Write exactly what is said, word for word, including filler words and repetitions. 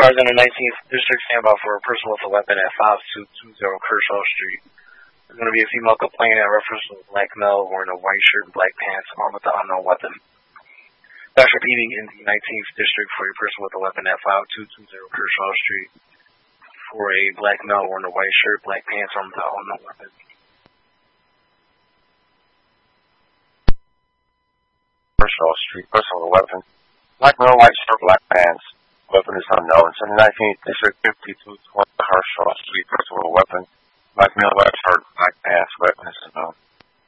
cars in the nineteenth District stand by for a person with a weapon at five two two zero Kershaw Street. There's going to be a female complainant at reference to a black male wearing a white shirt and black pants armed with an unknown weapon. That's repeating in the nineteenth District for a person with a weapon at five two two zero Kershaw Street for a black male wearing a white shirt, black pants armed with an unknown weapon. Kershaw Street, person with a weapon. Black male, white shirt, black pants. Weapon is unknown. It's in the nineteenth District, fifty-two twenty Kershaw Street, person with a weapon. Black male, white shirt, black pants. Weapon is unknown.